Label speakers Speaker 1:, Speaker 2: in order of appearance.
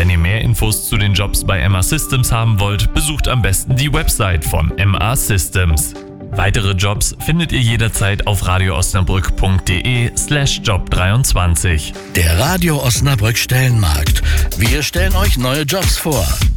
Speaker 1: Wenn ihr mehr Infos zu den Jobs bei MA Systems haben wollt, besucht am besten die Website von MA Systems. Weitere Jobs findet ihr jederzeit auf radioosnabrück.de/job23.
Speaker 2: Der Radio Osnabrück Stellenmarkt. Wir stellen euch neue Jobs vor.